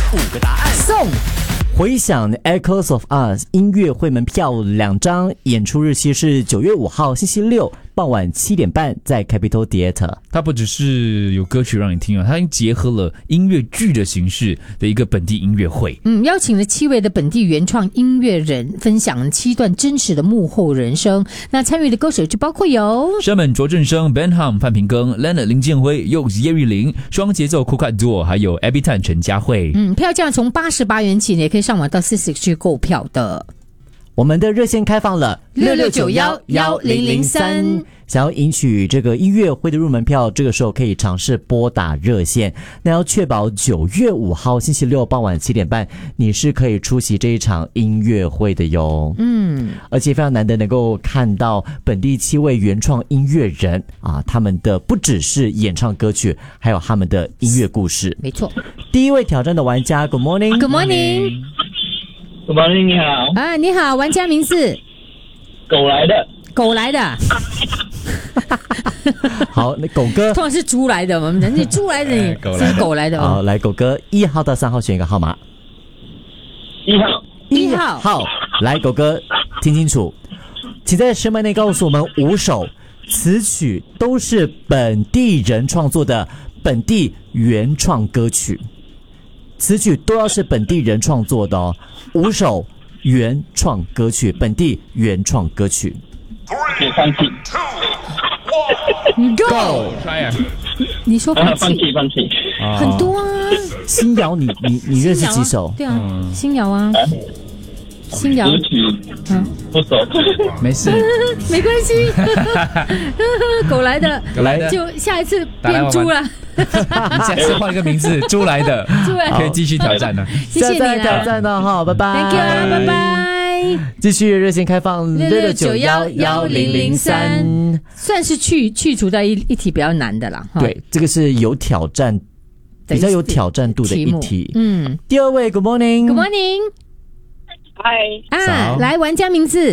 5个答案送。 回响 Echoes of Us 音乐会门票2张，演出日期是9月5号星期六傍晚7点半，在 Capitol Theatre。 它不只是有歌曲让你听啊，它已经结合了音乐剧的形式的一个本地音乐会。 邀请了7位的本地原创音乐人，分享7段真实的幕后人生。那参与的歌手就包括有山本卓振生、Ben Ham、范平庚、Leonard 林建辉、Yokes 叶玉玲、双节奏 Kukat Duo， 还有 Abby Tan 陈佳慧。 票价从88元起，也可以上网到 Sisig 去购票的。 我们的热线开放了 66911003， 想要赢取这个音乐会的入门票，这个时候可以尝试拨打热线。那要确保9月5号星期六傍晚7点半，你是可以出席这一场音乐会的哟。而且非常难得能够看到本地7位原创音乐人啊，他们的不只是演唱歌曲，还有他们的音乐故事。 没错。 第一位挑战的玩家 ，Good morning。Good morning。Good morning， 你好。 你好，玩家名字？ 狗来的。 狗来的。 好，那狗哥通常是猪来的，我们人家猪来的，你是狗来的。 好，来狗哥1号到3号选一个号码。 1 号。 好，来狗哥听清楚，请在声麦内告诉我们5首词曲都是本地人创作的本地原创歌曲，词曲都要是本地人创作的哦。5首原创歌曲，本地原创歌曲。 放弃。 Go！ 你说放弃？ 放弃。 很多啊。 新谣，你认识几首？ 对啊，新谣啊。新谣。 歌曲不熟。 没事， 没关系。狗来的，就下一次变猪了。 你下次换一个名字，猪来的，可以继续挑战了。 谢谢你了， 挑战的好，拜拜。 Thank you 啊，拜拜。 继续热线开放66911003， 算是去除掉一题比较难的啦。 对，这个是有挑战，比较有挑战度的一题。第二位 ，Good morning。Good morning。 嗨。 来，玩家名字。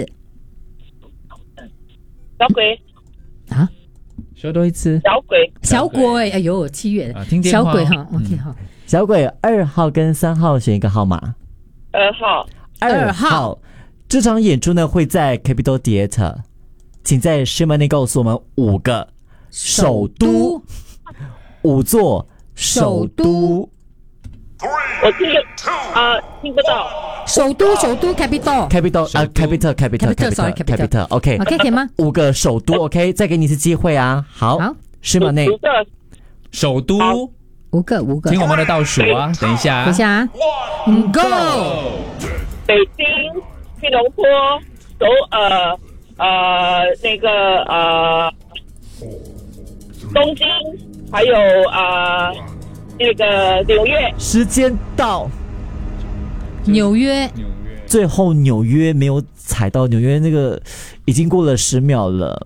小鬼。 啊？说多一次。 小鬼。 哎呦，7月听电话。 小鬼哈 ，OK 好。 小鬼2号跟3号选一个号码。 2 号。这场演出呢会在 Capitol Theatre， 请在声麦内告诉我们5个首都，5座首都。 我听不到。 首都 Capital，OK， 可以吗 ？5个首都 ，OK， 再给你一次机会啊。好，声麦内首都 5个， 听我们的倒数啊，等一下 ，Go。 北京、吉隆坡、首尔，东京，还有纽约。 时间到。 纽约。 最后纽约没有踩到，纽约那个已经过了10秒了。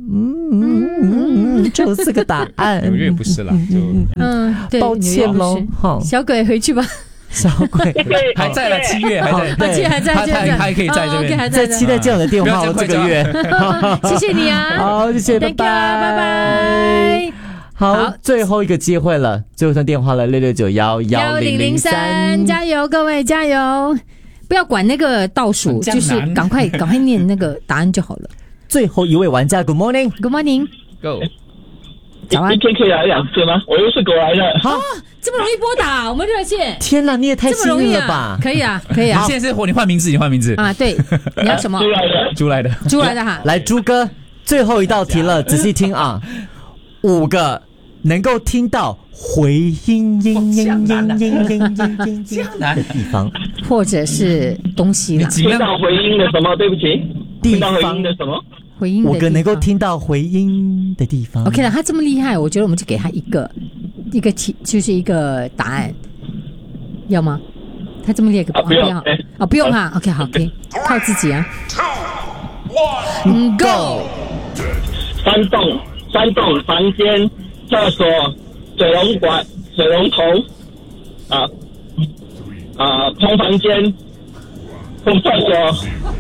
就4个答案。 纽约不是啦， 对， 抱歉咯。好， 小鬼回去吧。 小鬼还在了，7月还在， 对，还可以在这边， 在期待这样的电话这个月。 谢谢你啊， 好，谢谢，拜拜， 拜拜。 好，最后一个机会了，最后一通电话了，66911003， 加油，各位加油！不要管那个倒数，就是赶快念那个答案就好了。 最后一位玩家 ，Good morning，Good morning，Go。 早安， 一天可以来2次吗？我又是狗来的。 这么容易拨打我们热线？ 天哪，你也太幸运了吧！ 可以啊。 现在是你换名字啊？ 对，你要什么？ 猪来的哈。 来，猪哥，最后一道题了，仔细听啊，5个能够听到回音的地方， 或者是东西啦。 听到回音的什么？对不起，听到回音的什么？ 回音的 5个能够听到回音的地方。 OK 了，他这么厉害，我觉得我们就给他一个题，就是一个答案，要吗？他这么厉害， 不用不用哈。OK 好，可以靠自己啊。Go。 3栋房间、厕所、水龙头，空房间、空厕所。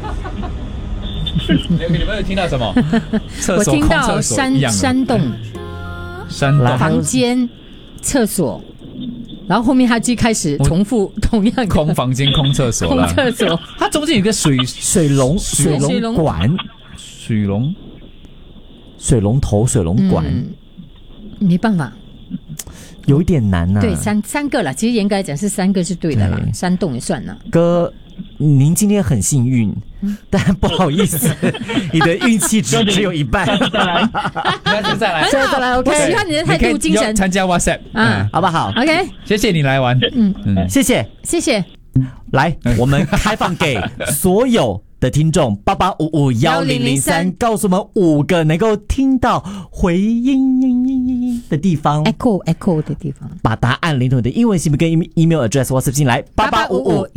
你们有听到什么？ 我听到山洞、 房间、厕所、 然后后面他就开始重复同样的空房间、空厕所空啦。 厕所， 它中间有个水龙管、 水龙水龙头、水龙管， 没办法。 有一点难呐。 对，三个啦，其实严格来讲是3个是对的啦， 对山洞也算啦。 哥，您今天很幸运，但不好意思，你的运气只有一半。 下次再来， 很好来 OK 我喜欢你的态度精神参加 WhatsApp 啊好不好？ OK， 谢谢你来玩。 谢谢。 谢谢。 来，我们开放给所有的听众88551003，告诉我们5个能够听到回音的地方 echo 的地方， 把答案连同你的英文姓名跟 email address WhatsApp 进来8855